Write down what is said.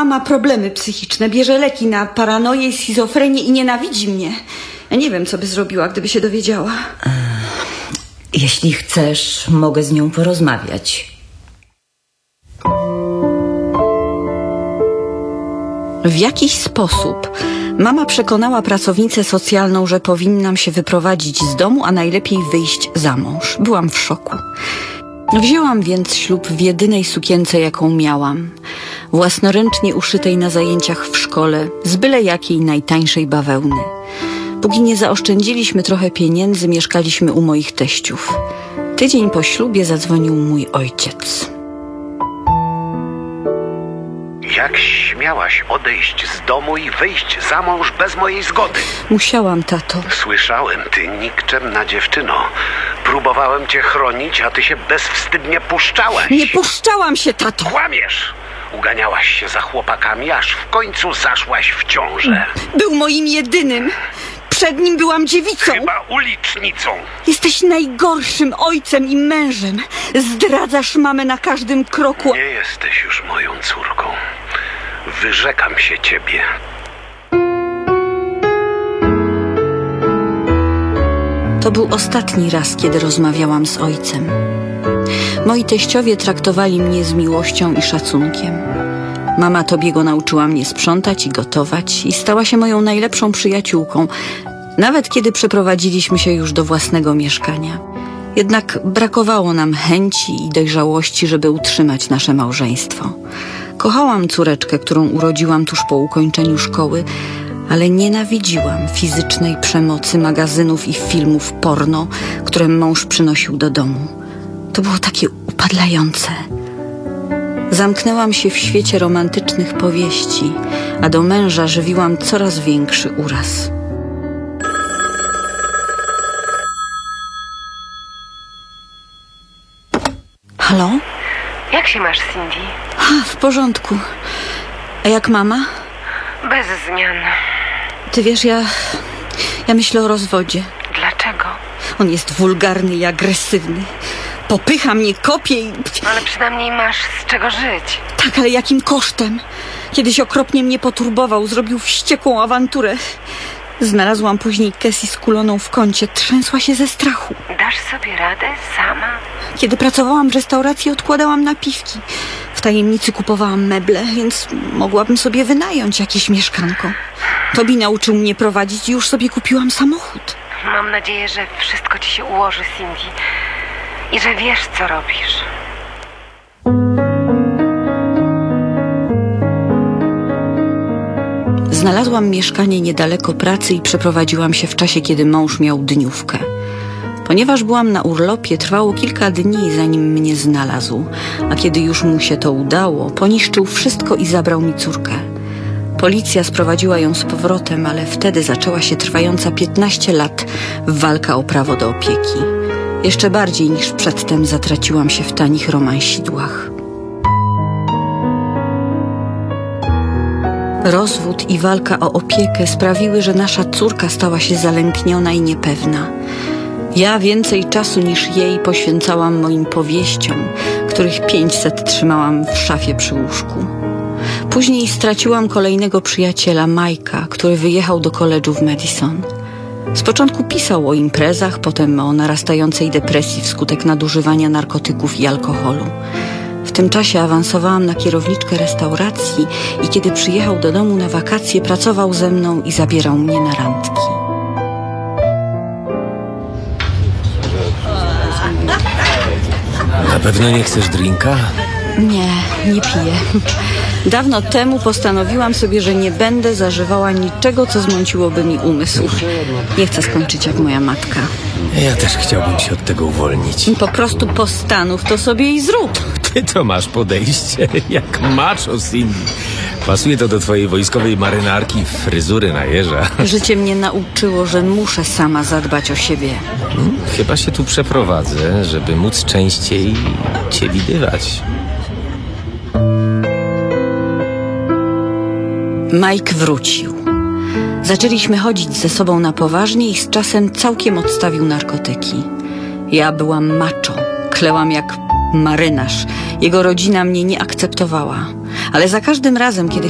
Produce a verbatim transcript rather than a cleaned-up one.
Mama ma problemy psychiczne, bierze leki na paranoję i schizofrenię i nienawidzi mnie. Ja nie wiem, co by zrobiła, gdyby się dowiedziała. Jeśli chcesz, mogę z nią porozmawiać. W jakiś sposób mama przekonała pracownicę socjalną, że powinnam się wyprowadzić z domu, a najlepiej wyjść za mąż. Byłam w szoku. Wzięłam więc ślub w jedynej sukience, jaką miałam. Własnoręcznie uszytej na zajęciach w szkole, z byle jakiej najtańszej bawełny. Póki nie zaoszczędziliśmy trochę pieniędzy, mieszkaliśmy u moich teściów. Tydzień po ślubie zadzwonił mój ojciec. Jak śmiałaś odejść z domu i wyjść za mąż bez mojej zgody? Musiałam, tato. Słyszałem, ty nikczemna dziewczyno. Próbowałem cię chronić, a ty się bezwstydnie puszczałaś. Nie puszczałam się, tato. Kłamiesz! Uganiałaś się za chłopakami, aż w końcu zaszłaś w ciążę. Był moim jedynym. Przed nim byłam dziewicą. Chyba ulicznicą. Jesteś najgorszym ojcem i mężem. Zdradzasz mamę na każdym kroku. Nie jesteś już moją córką. Wyrzekam się ciebie. To był ostatni raz, kiedy rozmawiałam z ojcem. Moi teściowie traktowali mnie z miłością i szacunkiem. Mama Tobiego nauczyła mnie sprzątać i gotować i stała się moją najlepszą przyjaciółką, nawet kiedy przeprowadziliśmy się już do własnego mieszkania. Jednak brakowało nam chęci i dojrzałości, żeby utrzymać nasze małżeństwo. Kochałam córeczkę, którą urodziłam tuż po ukończeniu szkoły, ale nienawidziłam fizycznej przemocy, magazynów i filmów porno, które mąż przynosił do domu. To było takie upadlające. Zamknęłam się w świecie romantycznych powieści, a do męża żywiłam coraz większy uraz. Halo? Jak się masz, Cindy? A, w porządku. A jak mama? Bez zmian. Ty wiesz, ja... ja myślę o rozwodzie. Dlaczego? On jest wulgarny i agresywny. Popycha mnie, kopie i... Ale przynajmniej masz z czego żyć. Tak, ale jakim kosztem? Kiedyś okropnie mnie poturbował, zrobił wściekłą awanturę. Znalazłam później Cassie skuloną w kącie. Trzęsła się ze strachu. Dasz sobie radę sama? Kiedy pracowałam w restauracji, odkładałam napiwki. W tajemnicy kupowałam meble, więc mogłabym sobie wynająć jakieś mieszkanko. Tobi nauczył mnie prowadzić i już sobie kupiłam samochód. Mam nadzieję, że wszystko ci się ułoży, Cindy. I że wiesz, co robisz. Znalazłam mieszkanie niedaleko pracy i przeprowadziłam się w czasie, kiedy mąż miał dniówkę. Ponieważ byłam na urlopie, trwało kilka dni, zanim mnie znalazł, a kiedy już mu się to udało, poniszczył wszystko i zabrał mi córkę. Policja sprowadziła ją z powrotem, ale wtedy zaczęła się trwająca piętnaście lat walka o prawo do opieki. Jeszcze bardziej niż przedtem zatraciłam się w tanich romansidłach. Rozwód i walka o opiekę sprawiły, że nasza córka stała się zalękniona i niepewna. Ja więcej czasu niż jej poświęcałam moim powieściom, których pięćset trzymałam w szafie przy łóżku. Później straciłam kolejnego przyjaciela, Majka, który wyjechał do koledżu w Madison. Z początku pisał o imprezach, potem o narastającej depresji wskutek nadużywania narkotyków i alkoholu. W tym czasie awansowałam na kierowniczkę restauracji i kiedy przyjechał do domu na wakacje, pracował ze mną i zabierał mnie na randki. Na pewno nie chcesz drinka? Nie, nie piję. Dawno temu postanowiłam sobie, że nie będę zażywała niczego, co zmąciłoby mi umysł. Nie chcę skończyć jak moja matka. Ja też chciałbym się od tego uwolnić. Po prostu postanów to sobie i zrób. Ty to masz podejście jak macho, Cindy. Pasuje to do twojej wojskowej marynarki i fryzury na jeża. Życie mnie nauczyło, że muszę sama zadbać o siebie. Hmm, chyba się tu przeprowadzę, żeby móc częściej cię widywać. Mike wrócił. Zaczęliśmy chodzić ze sobą na poważnie i z czasem całkiem odstawił narkotyki. Ja byłam macho, klełam jak marynarz. Jego rodzina mnie nie akceptowała. Ale za każdym razem, kiedy